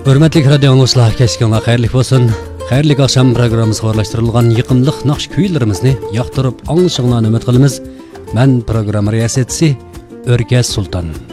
Hürmetli radio anglışlar, keşkinler hayırlı olsun. Hayırlı akşam programımız xorlaştırılgan yıkımlıq naqş kuylarımızı yaqtırıp anglışıqlarını ümit qilamiz. Ben program riyasetçisi Örkez Sultan.